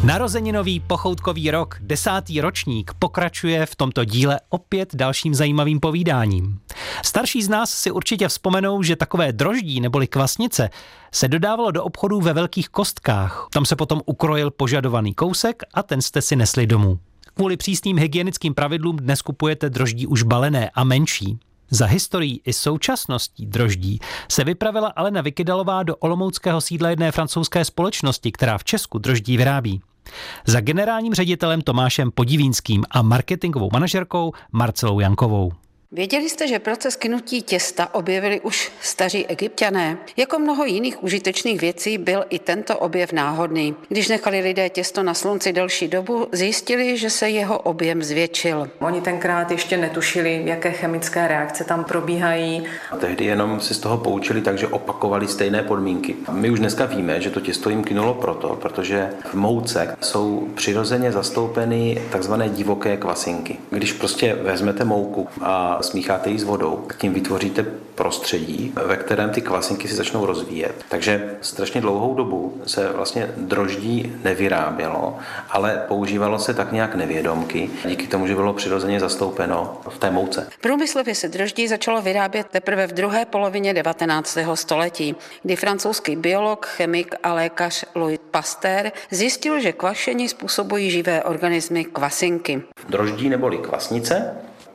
Narozeninový pochoutkový rok, 10. ročník, pokračuje v tomto díle opět dalším zajímavým povídáním. Starší z nás si určitě vzpomenou, že takové droždí neboli kvasnice se dodávalo do obchodů ve velkých kostkách. Tam se potom ukrojil požadovaný kousek a ten jste si nesli domů. Kvůli přísným hygienickým pravidlům dnes kupujete droždí už balené a menší. Za historií i současností droždí se vypravila Alena Vykydalová do olomouckého sídla jedné francouzské společnosti, která v Česku droždí vyrábí. Za generálním ředitelem Tomášem Podivínským a marketingovou manažerkou Marcelou Jankovou. Věděli jste, že proces kynutí těsta objevili už staří Egypťané? Jako mnoho jiných užitečných věcí byl i tento objev náhodný. Když nechali lidé těsto na slunci delší dobu, zjistili, že se jeho objem zvětšil. Oni tenkrát ještě netušili, jaké chemické reakce tam probíhají. A tehdy jenom si z toho poučili, takže opakovali stejné podmínky. My už dneska víme, že to těsto jim kynulo protože v mouce jsou přirozeně zastoupeny takzvané divoké kvasinky. Když prostě vezmete mouku a smícháte ji s vodou, tak tím vytvoříte prostředí, ve kterém ty kvasinky si začnou rozvíjet. Takže strašně dlouhou dobu se vlastně droždí nevyrábělo, ale používalo se tak nějak nevědomky, díky tomu, že bylo přirozeně zastoupeno v té mouce. Průmyslově se droždí začalo vyrábět teprve v druhé polovině 19. století, kdy francouzský biolog, chemik a lékař Louis Pasteur zjistil, že kvašení způsobují živé organismy kvasinky. Droždí neboli kvasnice,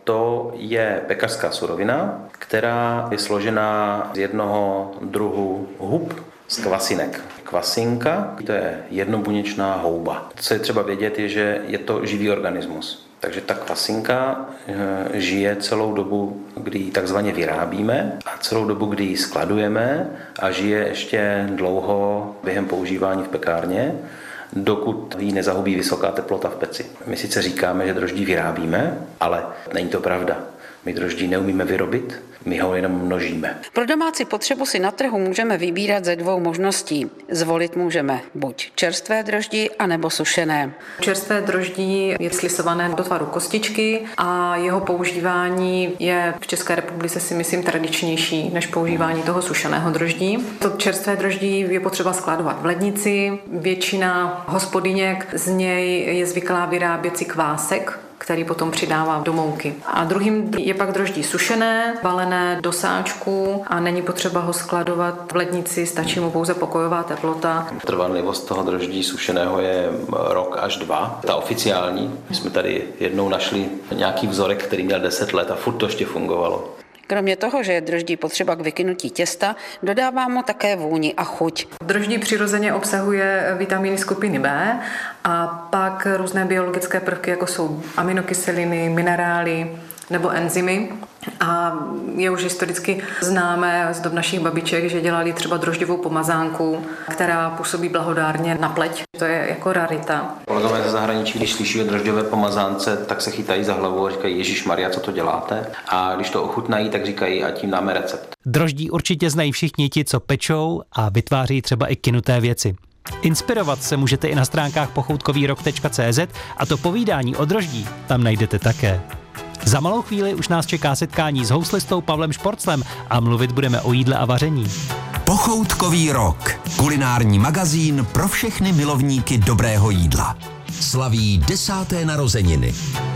to je pekařská surovina, která je složená z jednoho druhu hub z kvasinek. Kvasinka, to je jednobuněčná houba. Co je třeba vědět, je, že je to živý organismus. Takže ta kvasinka žije celou dobu, kdy ji takzvaně vyrábíme a celou dobu, kdy ji skladujeme a žije ještě dlouho během používání v pekárně, dokud ji nezahubí vysoká teplota v peci. My sice říkáme, že droždí vyrábíme, ale není to pravda. My droždí neumíme vyrobit, my ho jenom množíme. Pro domácí potřebu si na trhu můžeme vybírat ze dvou možností. Zvolit můžeme buď čerstvé droždí, anebo sušené. Čerstvé droždí je slisované do tvaru kostičky a jeho používání je v České republice si myslím tradičnější než používání toho sušeného droždí. To čerstvé droždí je potřeba skladovat v lednici. Většina hospodyněk z něj je zvyklá vyrábět si kvásek, který potom přidává do mouky. A druhým je pak droždí sušené, balené do sáčku a není potřeba ho skladovat v lednici, stačí mu pouze pokojová teplota. Trvanlivost toho droždí sušeného je rok až 2. Ta oficiální, my jsme tady jednou našli nějaký vzorek, který měl 10 let a furt to ještě fungovalo. Kromě toho, že je droždí potřeba k vykynutí těsta, dodává mu také vůni a chuť. Droždí přirozeně obsahuje vitamíny skupiny B a pak různé biologické prvky, jako jsou aminokyseliny, minerály nebo enzymy. A je už historicky známé z dob našich babiček, že dělali třeba drožďovou pomazánku, která působí blahodárně na pleť. To je jako rarita. Kolegové ze zahraničí, když slyší o drožďové pomazánce, tak se chytají za hlavu a říkají: Ježišmarja, co to děláte? A když to ochutnají, tak říkají: a tím dáme recept. Droždí určitě znají všichni ti, co pečou a vytváří třeba i kynuté věci. Inspirovat se můžete i na stránkách pochoutkovýrok.cz a to povídání o droždí tam najdete také. Za malou chvíli už nás čeká setkání s houslistou Pavlem Šporclem a mluvit budeme o jídle a vaření. Pochoutkový rok. Kulinární magazín pro všechny milovníky dobrého jídla. Slaví 10. narozeniny.